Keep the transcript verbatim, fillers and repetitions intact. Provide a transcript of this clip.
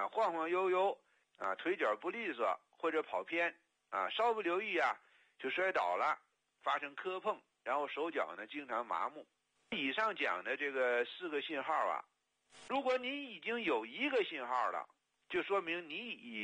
啊，晃晃悠悠啊，腿脚不利索或者跑偏啊，稍不留意啊就摔倒了，发生磕碰，然后手脚呢经常麻木。以上讲的这个四个信号啊，如果你已经有一个信号了，就说明你已